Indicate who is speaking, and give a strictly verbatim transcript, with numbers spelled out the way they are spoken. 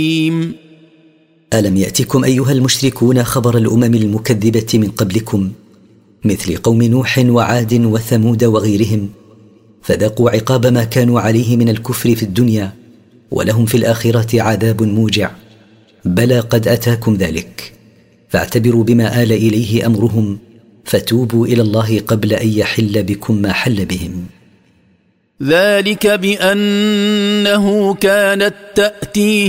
Speaker 1: ألم يأتكم أيها المشركون خبر الأمم المكذبة من قبلكم مثل قوم نوح وعاد وثمود وغيرهم، فذاقوا عقاب ما كانوا عليه من الكفر في الدنيا، ولهم في الآخرة عذاب موجع. بلى قد أتاكم ذلك، فاعتبروا بما آل إليه أمرهم، فتوبوا إلى الله قبل أن يحل بكم ما حل بهم.
Speaker 2: ذلك بأنه كانت تأتيه